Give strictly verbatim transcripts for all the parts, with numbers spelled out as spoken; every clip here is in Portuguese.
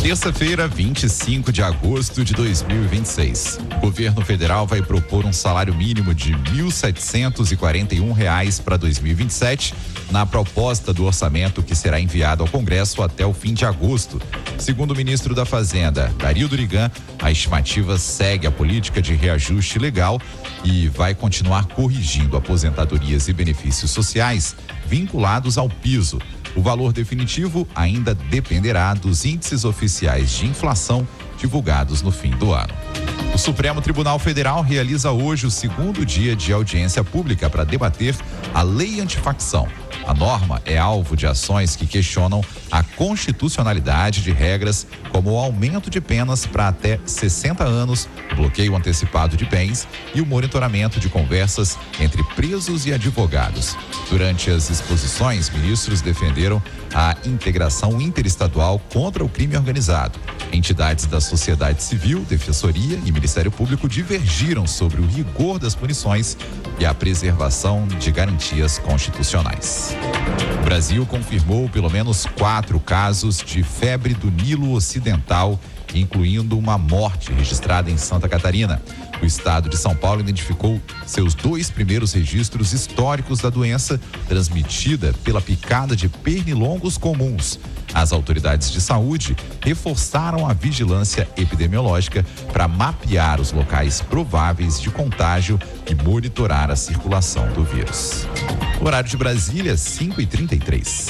Terça-feira, vinte e cinco de agosto de dois mil e vinte e seis. O governo federal vai propor um salário mínimo de mil setecentos e quarenta e um reais para dois mil e vinte e sete na proposta do orçamento que será enviado ao Congresso até o fim de agosto. Segundo o ministro da Fazenda, Dario Durigan, a estimativa segue a política de reajuste legal e vai continuar corrigindo aposentadorias e benefícios sociais vinculados ao piso. O valor definitivo ainda dependerá dos índices oficiais de inflação divulgados no fim do ano. O Supremo Tribunal Federal realiza hoje o segundo dia de audiência pública para debater a lei antifacção. A norma é alvo de ações que questionam a constitucionalidade de regras como o aumento de penas para até sessenta anos, o bloqueio antecipado de bens e o monitoramento de conversas entre presos e advogados. Durante as exposições, ministros defenderam a integração interestadual contra o crime organizado. Entidades da sociedade civil, defensoria e Ministério Público divergiram sobre o rigor das punições e a preservação de garantias constitucionais. O Brasil confirmou pelo menos quatro casos de febre do Nilo Ocidental, incluindo uma morte registrada em Santa Catarina. O estado de São Paulo identificou seus dois primeiros registros históricos da doença, transmitida pela picada de pernilongos comuns. As autoridades de saúde reforçaram a vigilância epidemiológica para mapear os locais prováveis de contágio e monitorar a circulação do vírus. Horário de Brasília, cinco e trinta e três.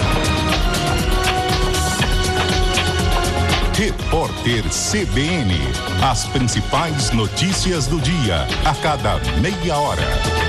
Repórter C B N. As principais notícias do dia, a cada meia hora.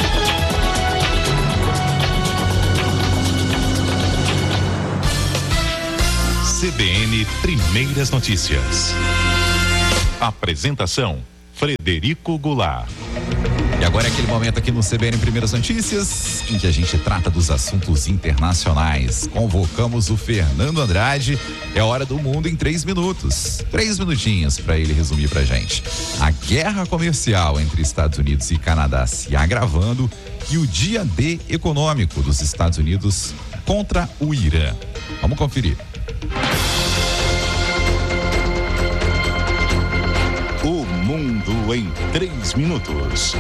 C B N Primeiras Notícias. Apresentação: Frederico Goulart. E agora é aquele momento aqui no C B N Primeiras Notícias, em que a gente trata dos assuntos internacionais. Convocamos o Fernando Andrade. É hora do mundo em três minutos. Três minutinhos para ele resumir pra gente. A guerra comercial entre Estados Unidos e Canadá se agravando e o dia D econômico dos Estados Unidos contra o Irã. Vamos conferir. O mundo em três minutos.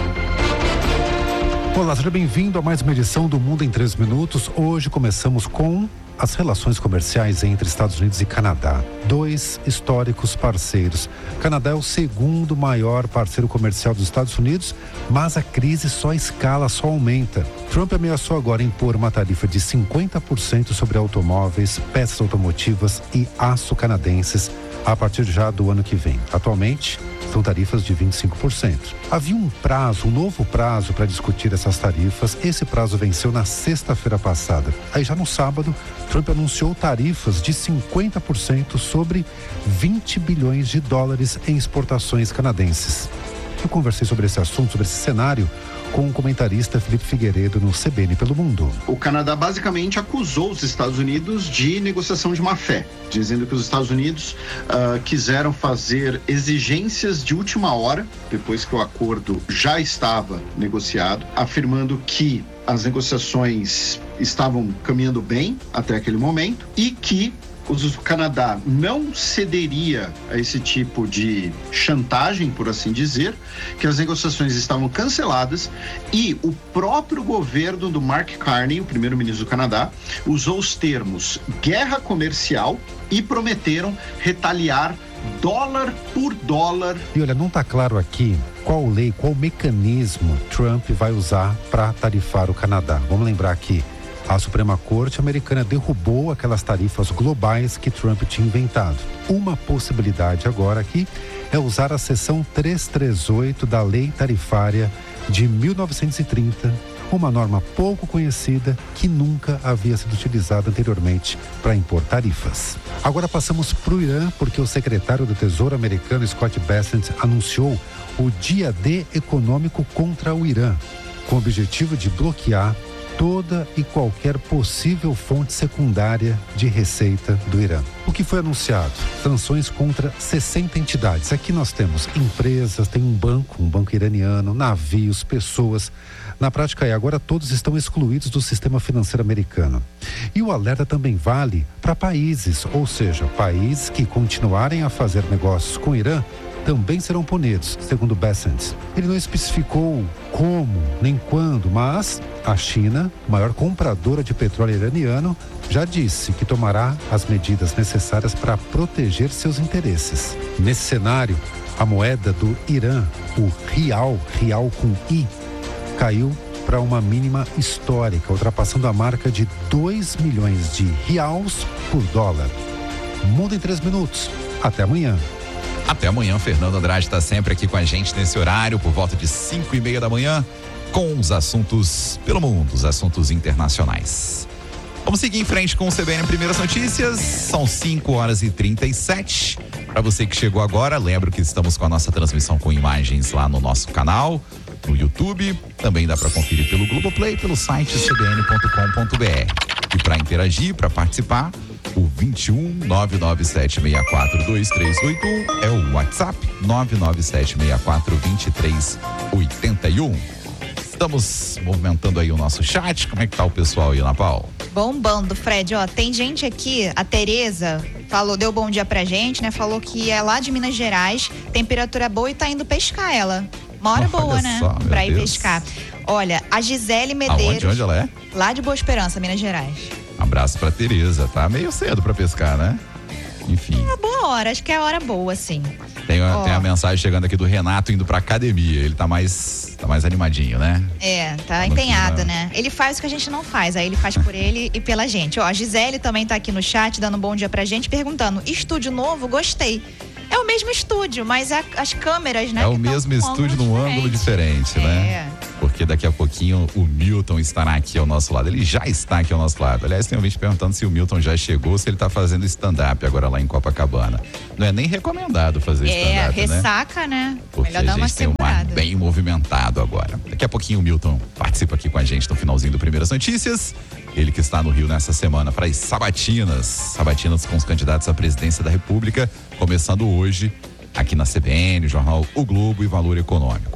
Olá, seja bem-vindo a mais uma edição do Mundo em três minutos. Hoje começamos com as relações comerciais entre Estados Unidos e Canadá. Dois históricos parceiros. Canadá é o segundo maior parceiro comercial dos Estados Unidos, mas a crise só escala, só aumenta. Trump ameaçou agora impor uma tarifa de cinquenta por cento sobre automóveis, peças automotivas e aço canadenses a partir já do ano que vem. Atualmente, são tarifas de vinte e cinco por cento. Havia um prazo, um novo prazo para discutir essas tarifas. Esse prazo venceu na sexta-feira passada. Aí já no sábado, Trump anunciou tarifas de cinquenta por cento sobre vinte bilhões de dólares em exportações canadenses. Eu conversei sobre esse assunto, sobre esse cenário, com o comentarista Felipe Figueiredo no C B N pelo Mundo. O Canadá basicamente acusou os Estados Unidos de negociação de má-fé, dizendo que os Estados Unidos uh, quiseram fazer exigências de última hora, depois que o acordo já estava negociado, afirmando que as negociações estavam caminhando bem até aquele momento e que o Canadá não cederia a esse tipo de chantagem, por assim dizer, que as negociações estavam canceladas e o próprio governo do Mark Carney, o primeiro-ministro do Canadá, usou os termos guerra comercial e prometeram retaliar dólar por dólar. E olha, não está claro aqui qual lei, qual mecanismo Trump vai usar para tarifar o Canadá. Vamos lembrar que a Suprema Corte americana derrubou aquelas tarifas globais que Trump tinha inventado. Uma possibilidade agora aqui é usar a seção trezentos e trinta e oito da Lei Tarifária de mil novecentos e trinta, uma norma pouco conhecida que nunca havia sido utilizada anteriormente para impor tarifas. Agora passamos para o Irã, porque o secretário do Tesouro americano, Scott Bessent, anunciou o dia D econômico contra o Irã, com o objetivo de bloquear toda e qualquer possível fonte secundária de receita do Irã. O que foi anunciado? Sanções contra sessenta entidades. Aqui nós temos empresas, tem um banco, um banco iraniano, navios, pessoas. Na prática, é agora todos estão excluídos do sistema financeiro americano. E o alerta também vale para países, ou seja, países que continuarem a fazer negócios com o Irã também serão punidos, segundo Bessent. Ele não especificou como nem quando, mas a China, maior compradora de petróleo iraniano, já disse que tomará as medidas necessárias para proteger seus interesses. Nesse cenário, a moeda do Irã, o rial, rial com I, caiu para uma mínima histórica, ultrapassando a marca de dois milhões de reais por dólar. Mundo em três minutos. Até amanhã. Até amanhã, Fernando Andrade está sempre aqui com a gente nesse horário, por volta de cinco e meia da manhã, com os assuntos pelo mundo, os assuntos internacionais. Vamos seguir em frente com o C B N Primeiras Notícias, são cinco horas e trinta e sete. Para você que chegou agora, lembro que estamos com a nossa transmissão com imagens lá no nosso canal, no YouTube, também dá para conferir pelo Globoplay, pelo site c b n ponto com ponto b r. E para interagir, para participar, o vinte e um, nove nove sete seis quatro, dois três oito um é o WhatsApp, nove nove sete seis quatro, dois três oito um. Estamos movimentando aí o nosso chat. Como é que tá o pessoal aí, Ana Paula? Bombando, Fred. Ó, tem gente aqui, a Tereza falou, deu bom dia pra gente, né? Falou que é lá de Minas Gerais, temperatura boa e tá indo pescar ela. Uma hora boa, né? Só, pra ir Deus. pescar. Olha, a Gisele Medeiros. Aonde? Onde ela é? Lá de Boa Esperança, Minas Gerais. Um abraço pra Tereza. Tá meio cedo pra pescar, né? Enfim. É boa hora, acho que é a hora boa, sim. Tem, Ó. tem a mensagem chegando aqui do Renato indo pra academia. Ele tá mais, tá mais animadinho, né? É, tá No empenhado, final. né? Ele faz o que a gente não faz, aí ele faz por ele e pela gente. Ó, a Gisele também tá aqui no chat, dando um bom dia pra gente, perguntando, estúdio novo, gostei. É o mesmo estúdio, mas a, as câmeras, né? É o que tão mesmo com estúdio ângulo num ângulo diferente, É. né? Porque daqui a pouquinho o Milton estará aqui ao nosso lado. Ele já está aqui ao nosso lado. Aliás, tem um vídeo perguntando se o Milton já chegou, se ele está fazendo stand-up agora lá em Copacabana. Não é nem recomendado fazer É, stand-up, né? ressaca, né? Porque Melhor dar a uma gente tem um mar segurada. bem movimentado agora. Daqui a pouquinho o Milton participa aqui com a gente no finalzinho do Primeiras Notícias. Ele que está no Rio nessa semana para as sabatinas. Sabatinas com os candidatos à presidência da República, começando hoje aqui na C B N, Jornal O Globo e Valor Econômico.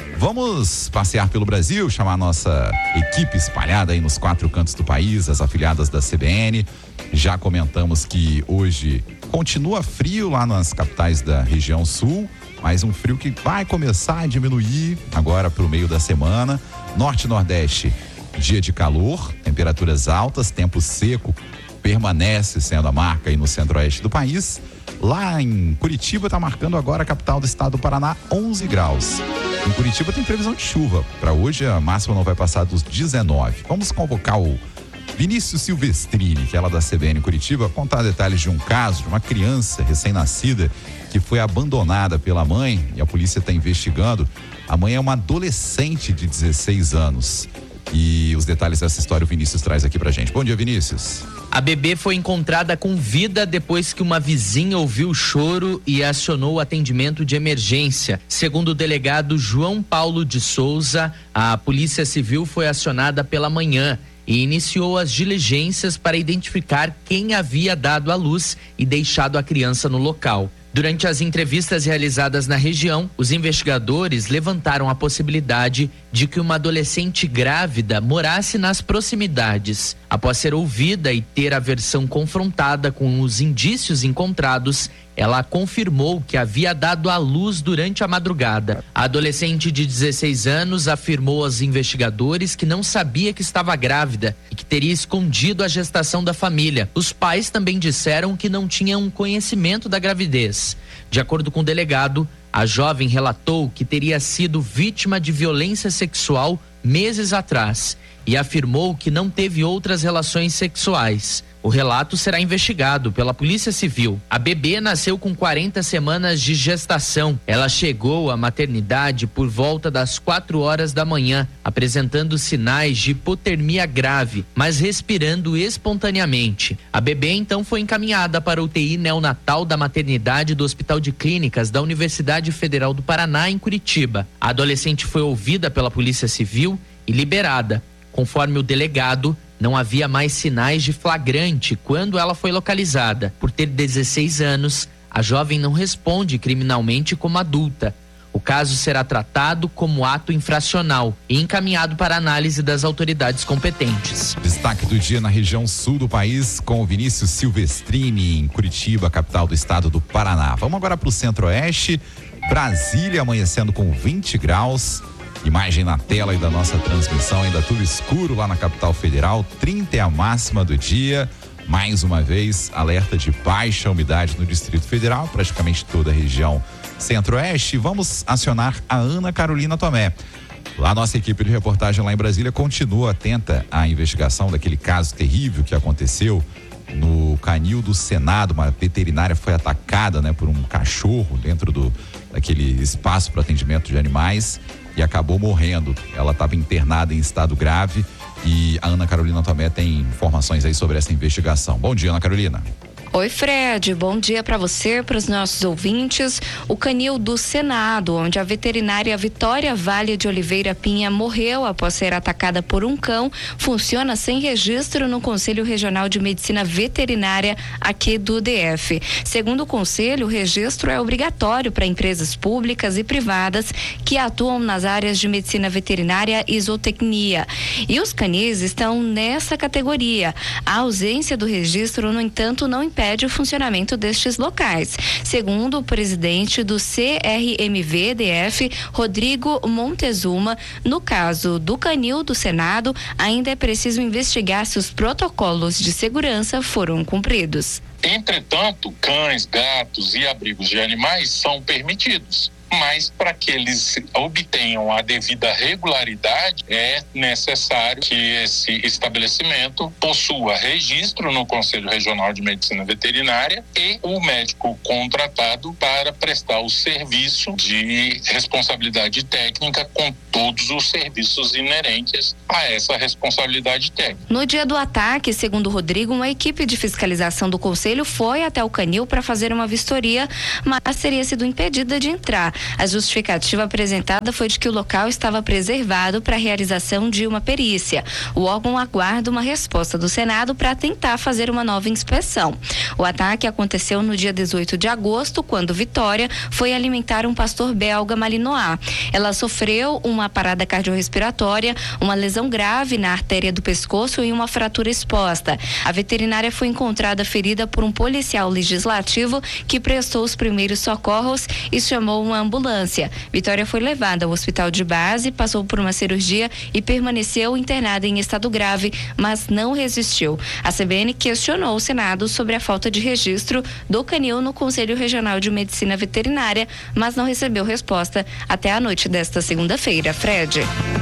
Vamos passear pelo Brasil, chamar a nossa equipe espalhada aí nos quatro cantos do país, as afiliadas da C B N. Já comentamos que hoje continua frio lá nas capitais da região sul, mas um frio que vai começar a diminuir agora para o meio da semana. Norte e Nordeste, dia de calor, temperaturas altas, tempo seco permanece sendo a marca aí no centro-oeste do país. Lá em Curitiba está marcando agora a capital do estado do Paraná, onze graus. Em Curitiba tem previsão de chuva. Para hoje a máxima não vai passar dos dezenove. Vamos convocar o Vinícius Silvestrini, que é lá da C B N Curitiba, contar detalhes de um caso de uma criança recém-nascida que foi abandonada pela mãe e a polícia está investigando. A mãe é uma adolescente de dezesseis anos. E os detalhes dessa história o Vinícius traz aqui pra gente. Bom dia, Vinícius. A bebê foi encontrada com vida depois que uma vizinha ouviu o choro e acionou o atendimento de emergência. Segundo o delegado João Paulo de Souza, a Polícia Civil foi acionada pela manhã e iniciou as diligências para identificar quem havia dado à luz e deixado a criança no local. Durante as entrevistas realizadas na região, os investigadores levantaram a possibilidade de que uma adolescente grávida morasse nas proximidades. Após ser ouvida e ter a versão confrontada com os indícios encontrados, ela confirmou que havia dado à luz durante a madrugada. A adolescente de dezesseis anos afirmou aos investigadores que não sabia que estava grávida e que teria escondido a gestação da família. Os pais também disseram que não tinham conhecimento da gravidez. De acordo com o delegado, a jovem relatou que teria sido vítima de violência sexual meses atrás e afirmou que não teve outras relações sexuais. O relato será investigado pela Polícia Civil. A bebê nasceu com quarenta semanas de gestação. Ela chegou à maternidade por volta das quatro horas da manhã, apresentando sinais de hipotermia grave, mas respirando espontaneamente. A bebê então foi encaminhada para a U T I neonatal da maternidade do Hospital de Clínicas da Universidade Federal do Paraná, em Curitiba. A adolescente foi ouvida pela Polícia Civil e liberada. Conforme o delegado, não havia mais sinais de flagrante quando ela foi localizada. Por ter dezesseis anos, a jovem não responde criminalmente como adulta. O caso será tratado como ato infracional e encaminhado para análise das autoridades competentes. Destaque do dia na região sul do país com o Vinícius Silvestrini, em Curitiba, capital do estado do Paraná. Vamos agora para o centro-oeste. Brasília amanhecendo com vinte graus. Imagem na tela aí da nossa transmissão, ainda tudo escuro lá na capital federal. trinta é a máxima do dia. Mais uma vez, alerta de baixa umidade no Distrito Federal, praticamente toda a região centro-oeste. Vamos acionar a Ana Carolina Tomé. A nossa equipe de reportagem lá em Brasília continua atenta à investigação daquele caso terrível que aconteceu no canil do Senado. Uma veterinária foi atacada, né, por um cachorro dentro do, daquele espaço para atendimento de animais e acabou morrendo. Ela estava internada em estado grave e a Ana Carolina Tomé tem informações aí sobre essa investigação. Bom dia, Ana Carolina. Oi, Fred, bom dia para você, para os nossos ouvintes. O canil do Senado, onde a veterinária Vitória Vale de Oliveira Pinha morreu após ser atacada por um cão, funciona sem registro no Conselho Regional de Medicina Veterinária aqui do D F. Segundo o Conselho, o registro é obrigatório para empresas públicas e privadas que atuam nas áreas de medicina veterinária e zootecnia. E os canis estão nessa categoria. A ausência do registro, no entanto, não impede o funcionamento destes locais. Segundo o presidente do C R M V D F, Rodrigo Montezuma, no caso do canil do Senado, ainda é preciso investigar se os protocolos de segurança foram cumpridos. Entretanto, cães, gatos e abrigos de animais são permitidos. Mas para que eles obtenham a devida regularidade, é necessário que esse estabelecimento possua registro no Conselho Regional de Medicina Veterinária e o médico contratado para prestar o serviço de responsabilidade técnica com todos os serviços inerentes a essa responsabilidade técnica. No dia do ataque, segundo Rodrigo, uma equipe de fiscalização do Conselho foi até o canil para fazer uma vistoria, mas teria sido impedida de entrar. A justificativa apresentada foi de que o local estava preservado para a realização de uma perícia. O órgão aguarda uma resposta do Senado para tentar fazer uma nova inspeção. O ataque aconteceu no dia dezoito de agosto, quando Vitória foi alimentar um pastor belga malinois. Ela sofreu uma parada cardiorrespiratória, uma lesão grave na artéria do pescoço e uma fratura exposta. A veterinária foi encontrada ferida por um policial legislativo que prestou os primeiros socorros e chamou uma ambulância. Vitória foi levada ao hospital de base, passou por uma cirurgia e permaneceu internada em estado grave, mas não resistiu. A C B N questionou o Senado sobre a falta de registro do canil no Conselho Regional de Medicina Veterinária, mas não recebeu resposta até a noite desta segunda-feira. Fred.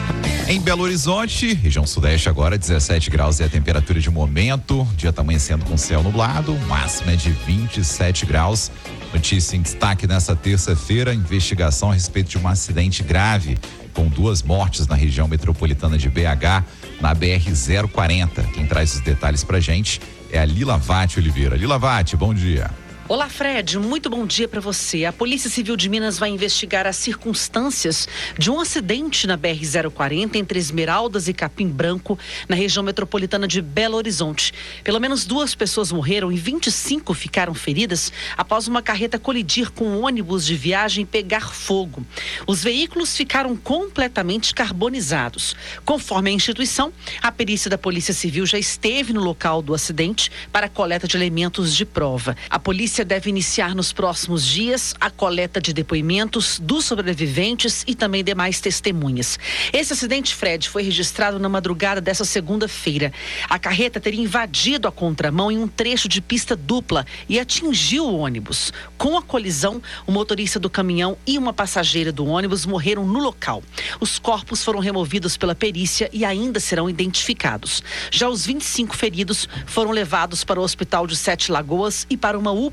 Em Belo Horizonte, região sudeste agora, dezessete graus é a temperatura de momento. O dia está amanhecendo com céu nublado, máxima é de vinte e sete graus. Notícia em destaque nessa terça-feira, investigação a respeito de um acidente grave com duas mortes na região metropolitana de B H, na B R zero quarenta. Quem traz os detalhes pra gente é a Lila Vatti Oliveira. Lila Vatti, bom dia. Olá, Fred, muito bom dia para você. A Polícia Civil de Minas vai investigar as circunstâncias de um acidente na B R zero quarenta entre Esmeraldas e Capim Branco, na região metropolitana de Belo Horizonte. Pelo menos duas pessoas morreram e vinte e cinco ficaram feridas após uma carreta colidir com um ônibus de viagem e pegar fogo. Os veículos ficaram completamente carbonizados. Conforme a instituição, a perícia da Polícia Civil já esteve no local do acidente para a coleta de elementos de prova. A polícia deve iniciar nos próximos dias a coleta de depoimentos dos sobreviventes e também demais testemunhas. Esse acidente, Fred, foi registrado na madrugada dessa segunda-feira. A carreta teria invadido a contramão em um trecho de pista dupla e atingiu o ônibus. Com a colisão, o motorista do caminhão e uma passageira do ônibus morreram no local. Os corpos foram removidos pela perícia e ainda serão identificados. Já os vinte e cinco feridos foram levados para o Hospital de Sete Lagoas e para uma U P A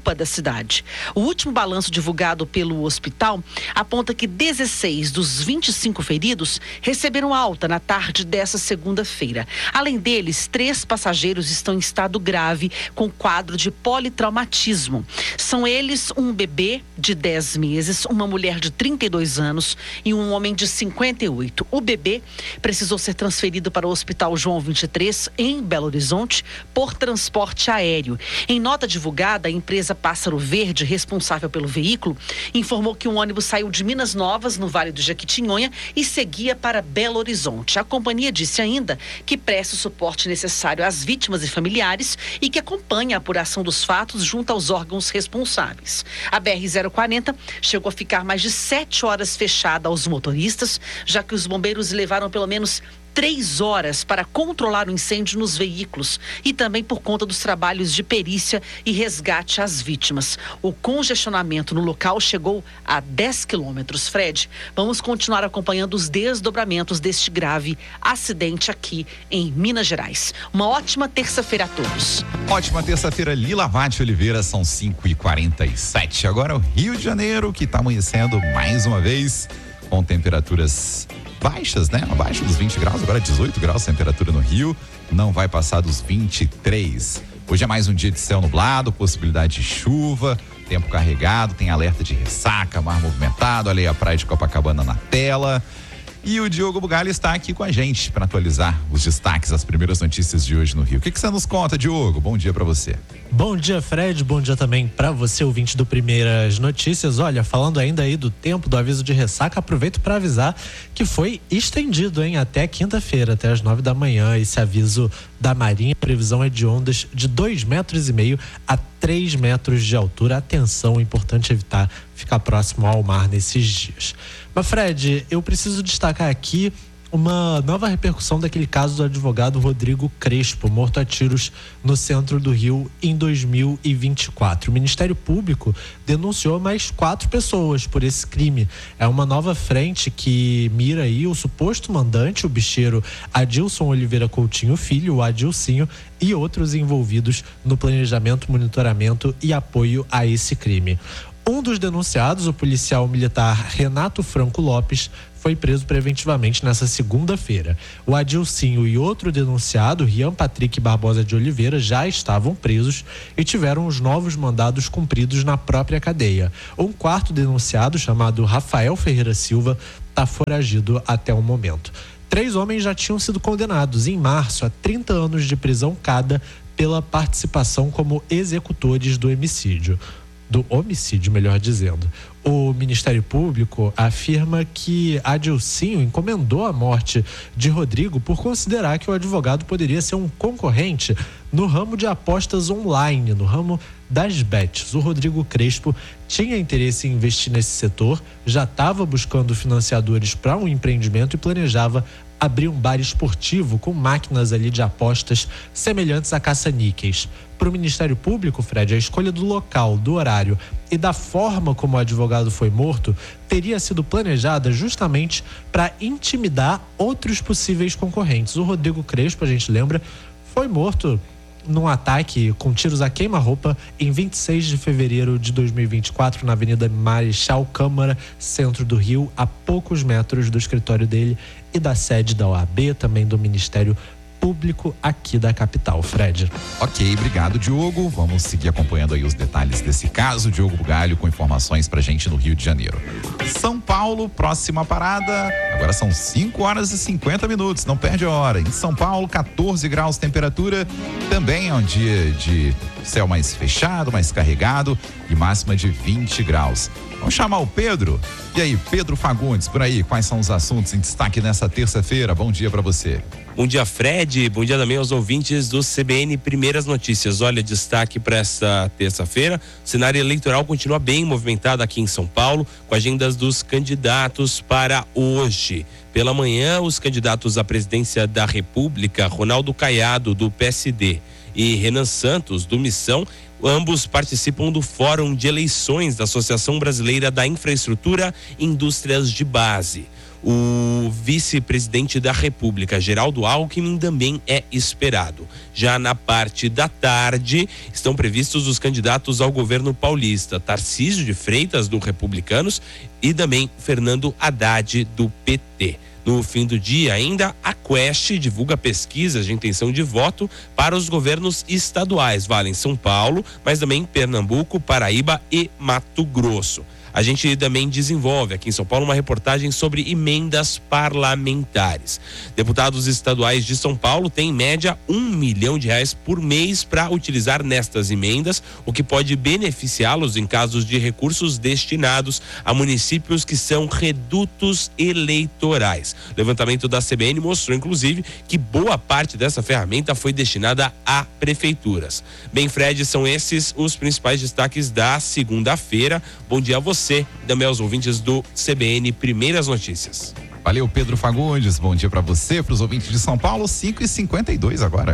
UPA da cidade. O último balanço divulgado pelo hospital aponta que dezesseis dos vinte e cinco feridos receberam alta na tarde dessa segunda-feira. Além deles, três passageiros estão em estado grave com quadro de politraumatismo. São eles um bebê de dez meses, uma mulher de trinta e dois anos e um homem de cinquenta e oito. O bebê precisou ser transferido para o Hospital João vinte e três, em Belo Horizonte, por transporte aéreo. Em nota divulgada, a empresa Pássaro Verde, responsável pelo veículo, informou que um ônibus saiu de Minas Novas, no Vale do Jequitinhonha, e seguia para Belo Horizonte. A companhia disse ainda que presta o suporte necessário às vítimas e familiares e que acompanha a apuração dos fatos junto aos órgãos responsáveis. A B R zero quarenta chegou a ficar mais de sete horas fechada aos motoristas, já que os bombeiros levaram pelo menos três horas para controlar o incêndio nos veículos e também por conta dos trabalhos de perícia e resgate às vítimas. O congestionamento no local chegou a dez quilômetros. Fred, vamos continuar acompanhando os desdobramentos deste grave acidente aqui em Minas Gerais. Uma ótima terça-feira a todos. Ótima terça-feira, Lila Vade Oliveira, são cinco e quarenta e sete. Agora o Rio de Janeiro, que está amanhecendo mais uma vez com temperaturas baixas, né? Abaixo dos vinte graus, agora dezoito graus temperatura no Rio, não vai passar dos vinte e três. Hoje é mais um dia de céu nublado, possibilidade de chuva, tempo carregado, tem alerta de ressaca, mar movimentado, olha aí a praia de Copacabana na tela. E o Diogo Bugalho está aqui com a gente para atualizar os destaques, as primeiras notícias de hoje no Rio. O que, que você nos conta, Diogo? Bom dia para você. Bom dia, Fred. Bom dia também para você, ouvinte do Primeiras Notícias. Olha, falando ainda aí do tempo, do aviso de ressaca, aproveito para avisar que foi estendido, hein, até quinta-feira, até as nove da manhã. Esse aviso da Marinha, a previsão é de ondas de dois metros e meio a três metros de altura. Atenção, é importante evitar ficar próximo ao mar nesses dias. Mas, Fred, eu preciso destacar aqui uma nova repercussão daquele caso do advogado Rodrigo Crespo, morto a tiros no centro do Rio em dois mil e vinte e quatro. O Ministério Público denunciou mais quatro pessoas por esse crime. É uma nova frente que mira aí o suposto mandante, o bicheiro Adilson Oliveira Coutinho Filho, o Adilcinho, e outros envolvidos no planejamento, monitoramento e apoio a esse crime. Um dos denunciados, o policial militar Renato Franco Lopes, foi preso preventivamente nessa segunda-feira. O Adilcinho e outro denunciado, Rian Patrick Barbosa de Oliveira, já estavam presos e tiveram os novos mandados cumpridos na própria cadeia. Um quarto denunciado, chamado Rafael Ferreira Silva, está foragido até o momento. Três homens já tinham sido condenados em março a trinta anos de prisão cada pela participação como executores do homicídio. do homicídio, melhor dizendo. O Ministério Público afirma que Adilcinho encomendou a morte de Rodrigo por considerar que o advogado poderia ser um concorrente no ramo de apostas online, no ramo das bets. O Rodrigo Crespo tinha interesse em investir nesse setor, já estava buscando financiadores para um empreendimento e planejava abrir um bar esportivo com máquinas ali de apostas semelhantes a caça-níqueis. Para o Ministério Público, Fred, a escolha do local, do horário e da forma como o advogado foi morto teria sido planejada justamente para intimidar outros possíveis concorrentes. O Rodrigo Crespo, a gente lembra, foi morto num ataque com tiros a queima-roupa em vinte e seis de fevereiro de dois mil e vinte e quatro na Avenida Marechal Câmara, centro do Rio, a poucos metros do escritório dele e da sede da O A B, também do Ministério Público aqui da capital, Fred. Ok, obrigado, Diogo. Vamos seguir acompanhando aí os detalhes desse caso. Diogo Bugalho com informações pra gente no Rio de Janeiro. São Paulo, próxima parada. Agora são cinco horas e cinquenta minutos, não perde a hora. Em São Paulo, catorze graus temperatura. Também é um dia de céu mais fechado, mais carregado e máxima de vinte graus. Vamos chamar o Pedro. E aí, Pedro Fagundes, por aí, quais são os assuntos em destaque nessa terça-feira? Bom dia pra você. Bom dia, Fred. Bom dia também aos ouvintes do C B N Primeiras Notícias. Olha, destaque para essa terça-feira. O cenário eleitoral continua bem movimentado aqui em São Paulo, com agendas dos candidatos para hoje. Pela manhã, os candidatos à presidência da República, Ronaldo Caiado, do P S D, e Renan Santos, do Missão, ambos participam do Fórum de Eleições da Associação Brasileira da Infraestrutura e Indústrias de Base. O vice-presidente da República, Geraldo Alckmin, também é esperado. Já na parte da tarde, estão previstos os candidatos ao governo paulista, Tarcísio de Freitas, do Republicanos, e também Fernando Haddad, do P T. No fim do dia, ainda, a Quest divulga pesquisas de intenção de voto para os governos estaduais, vale em São Paulo, mas também Pernambuco, Paraíba e Mato Grosso. A gente também desenvolve aqui em São Paulo uma reportagem sobre emendas parlamentares. Deputados estaduais de São Paulo têm em média um milhão de reais por mês para utilizar nestas emendas, o que pode beneficiá-los em casos de recursos destinados a municípios que são redutos eleitorais. O levantamento da C B N mostrou, inclusive, que boa parte dessa ferramenta foi destinada a prefeituras. Bem, Fred, são esses os principais destaques da segunda-feira. Bom dia a você. Você, também aos ouvintes do C B N Primeiras Notícias. Valeu, Pedro Fagundes. Bom dia para você, para os ouvintes de São Paulo, cinco e cinquenta e dois agora.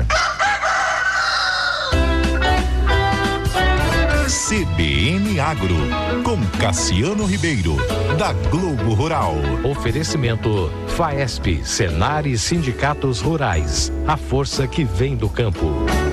C B N Agro, com Cassiano Ribeiro, da Globo Rural. Oferecimento Faesp, Senar e Sindicatos Rurais. A força que vem do campo.